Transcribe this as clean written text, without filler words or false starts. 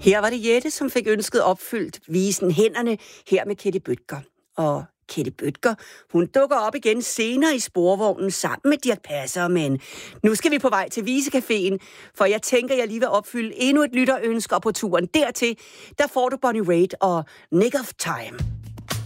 Her var det Jette, som fik ønsket opfyldt visen Hænderne, her med Kitty Bødker. Og Kitty Bødker, hun dukker op igen senere i sporvognen sammen med Dirch Passer, men nu skal vi på vej til Visecaféen, for jeg tænker, jeg lige vil opfylde endnu et lytterønske, og på turen dertil, der får du Bonnie Raitt og Nick of Time.